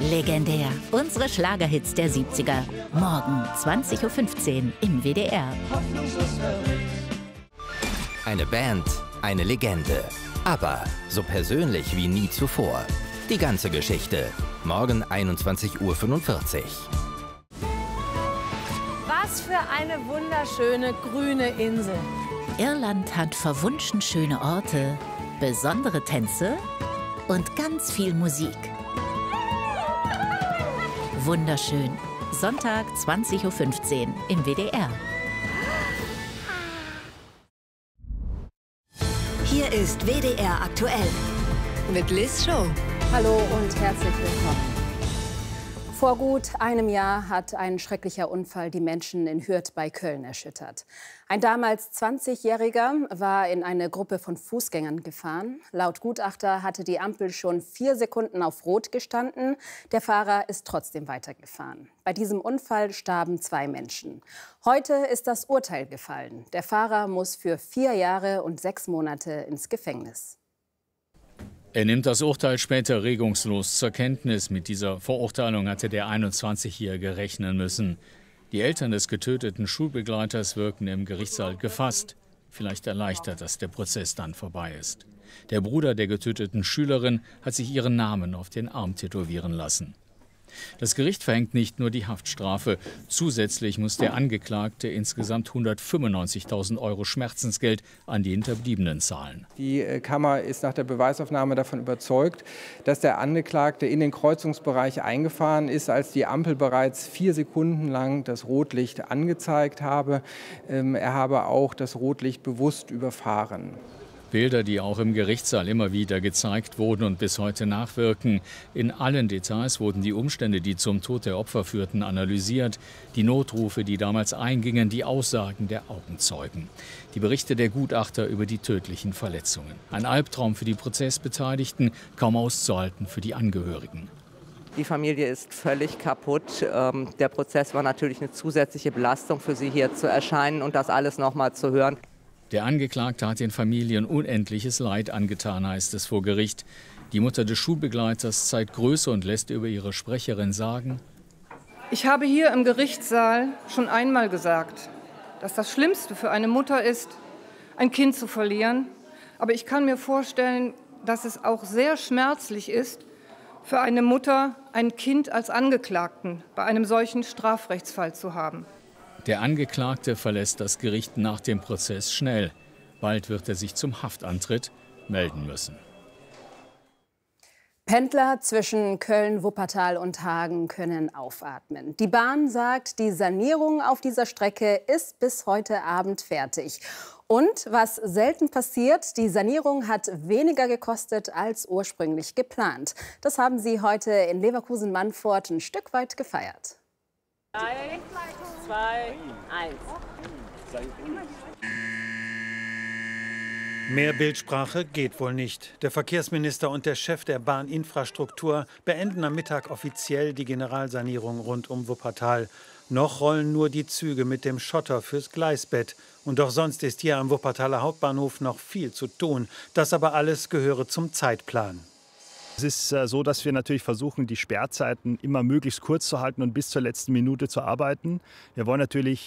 Legendär. Unsere Schlagerhits der 70er. Morgen 20:15 Uhr im WDR. Eine Band, eine Legende. Aber so persönlich wie nie zuvor. Die ganze Geschichte. Morgen 21:45 Uhr. Was für eine wunderschöne grüne Insel. Irland hat verwunschen schöne Orte, besondere Tänze und ganz viel Musik. Wunderschön. Sonntag 20:15 Uhr im WDR. Hier ist WDR aktuell mit Liz Show. Hallo und herzlich willkommen. Vor gut einem Jahr hat ein schrecklicher Unfall die Menschen in Hürth bei Köln erschüttert. Ein damals 20-Jähriger war in eine Gruppe von Fußgängern gefahren. Laut Gutachter hatte die Ampel schon 4 Sekunden auf Rot gestanden. Der Fahrer ist trotzdem weitergefahren. Bei diesem Unfall starben 2 Menschen. Heute ist das Urteil gefallen. Der Fahrer muss für 4 Jahre und 6 Monate ins Gefängnis. Er nimmt das Urteil später regungslos zur Kenntnis. Mit dieser Verurteilung hatte der 21-Jährige rechnen müssen. Die Eltern des getöteten Schulbegleiters wirken im Gerichtssaal gefasst. Vielleicht erleichtert, dass der Prozess dann vorbei ist. Der Bruder der getöteten Schülerin hat sich ihren Namen auf den Arm tätowieren lassen. Das Gericht verhängt nicht nur die Haftstrafe. Zusätzlich muss der Angeklagte insgesamt 195.000 € Schmerzensgeld an die Hinterbliebenen zahlen. Die Kammer ist nach der Beweisaufnahme davon überzeugt, dass der Angeklagte in den Kreuzungsbereich eingefahren ist, als die Ampel bereits 4 Sekunden lang das Rotlicht angezeigt habe. Er habe auch das Rotlicht bewusst überfahren. Bilder, die auch im Gerichtssaal immer wieder gezeigt wurden und bis heute nachwirken. In allen Details wurden die Umstände, die zum Tod der Opfer führten, analysiert. Die Notrufe, die damals eingingen, die Aussagen der Augenzeugen. Die Berichte der Gutachter über die tödlichen Verletzungen. Ein Albtraum für die Prozessbeteiligten, kaum auszuhalten für die Angehörigen. Die Familie ist völlig kaputt. Der Prozess war natürlich eine zusätzliche Belastung für sie, hier zu erscheinen und das alles noch mal zu hören. Der Angeklagte hat den Familien unendliches Leid angetan, heißt es vor Gericht. Die Mutter des Schulbegleiters zeigt Größe und lässt über ihre Sprecherin sagen: Ich habe hier im Gerichtssaal schon einmal gesagt, dass das Schlimmste für eine Mutter ist, ein Kind zu verlieren. Aber ich kann mir vorstellen, dass es auch sehr schmerzlich ist, für eine Mutter ein Kind als Angeklagten bei einem solchen Strafrechtsfall zu haben. Der Angeklagte verlässt das Gericht nach dem Prozess schnell. Bald wird er sich zum Haftantritt melden müssen. Pendler zwischen Köln, Wuppertal und Hagen können aufatmen. Die Bahn sagt, die Sanierung auf dieser Strecke ist bis heute Abend fertig. Und was selten passiert, die Sanierung hat weniger gekostet als ursprünglich geplant. Das haben sie heute in Leverkusen-Mannfort ein Stück weit gefeiert. 3, 2, 1. Mehr Bildsprache geht wohl nicht. Der Verkehrsminister und der Chef der Bahninfrastruktur beenden am Mittag offiziell die Generalsanierung rund um Wuppertal. Noch rollen nur die Züge mit dem Schotter fürs Gleisbett. Und auch sonst ist hier am Wuppertaler Hauptbahnhof noch viel zu tun. Das aber alles gehöre zum Zeitplan. Es ist so, dass wir natürlich versuchen, die Sperrzeiten immer möglichst kurz zu halten und bis zur letzten Minute zu arbeiten. Wir wollen natürlich